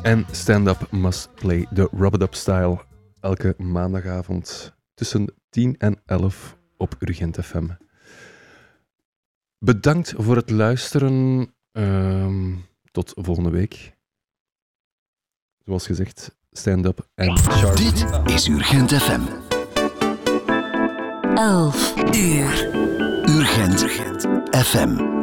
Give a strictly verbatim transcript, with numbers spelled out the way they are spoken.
En stand-up must play the rub-it-up style. Elke maandagavond tussen tien en elf op Urgent F M. Bedankt voor het luisteren. Uh, tot volgende week. Zoals gezegd, stand-up en sharp. Dit is Urgent F M. elf uur. Urgent F M.